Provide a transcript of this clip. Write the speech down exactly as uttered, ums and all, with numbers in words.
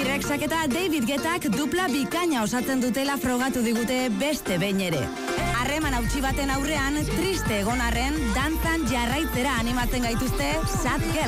T-Rexak eta David Guettak dupla bikaina osatzen dutela frogatu digute beste behin ere. Harreman hautsi baten aurrean, triste egon arren, dantzan jarraitzera animatzen gaituzte Sad Girl